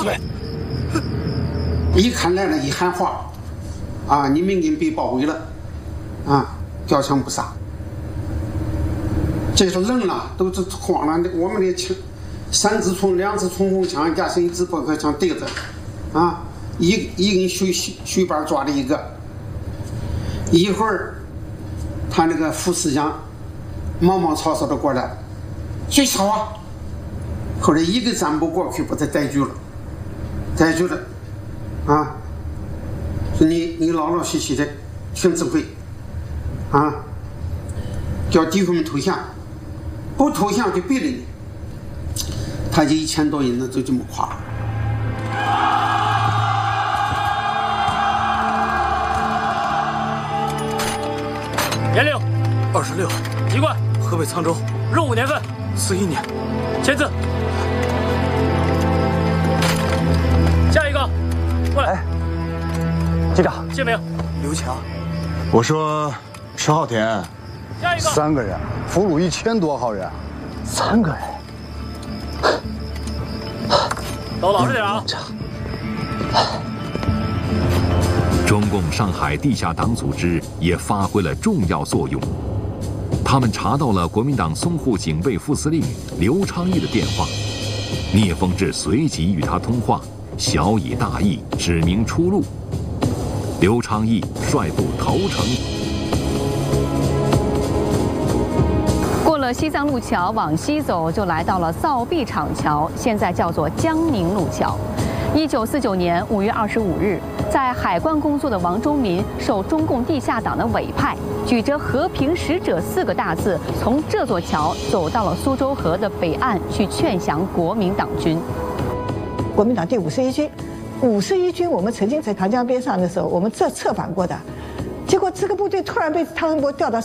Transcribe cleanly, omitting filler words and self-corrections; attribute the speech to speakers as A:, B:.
A: 对。
B: 一看来了，一喊话，啊，你民警被包围了，啊，吊枪不杀。这是愣了，都是慌了。我们的枪，3支冲、2支冲锋枪加上1支驳壳枪对着，啊，一根水板抓了一个。一会儿，他那个副市长忙忙草草的过来，谁吵啊？后来一个站不过去，把他逮住了，啊，说你老老实实的听指挥，啊，叫敌户们投降，不投降就毙了你。他这1000多人呢，就这么垮了。
A: 年龄
C: 26，
A: 籍贯
C: 河北沧州，
A: 入伍年份
C: 41年，
A: 签字。下一个，过来。
D: 机长，
A: 姓名？
C: 刘强。
D: 我说10号田，
A: 下一个。
E: 3个人，俘虏1000多号人
D: ，3个人。
A: 都老实点啊！
F: 中共上海地下党组织也发挥了重要作用。他们查到了国民党淞沪警备副司令刘昌义的电话，聂风志随即与他通话，晓以大义，指明出路。刘昌义率部投诚。
G: 过了西藏路桥往西走，就来到了造币厂桥，现在叫做江宁路桥。1949年5月25日，在海关工作的王忠民受中共地下党的委派，举着“和平使者”4个大字，从这座桥走到了苏州河的北岸去劝降国民党军。
H: 国民党第51军，51军我们曾经在长江边上的时候，我们策反过的，结果这个部队突然被汤恩伯调到